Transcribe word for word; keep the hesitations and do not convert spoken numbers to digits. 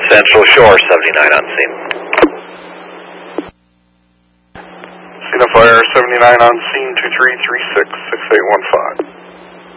Central Shore, seventy-nine on scene. Cena Fire, seventy-nine on scene, two three three six, six eight one five.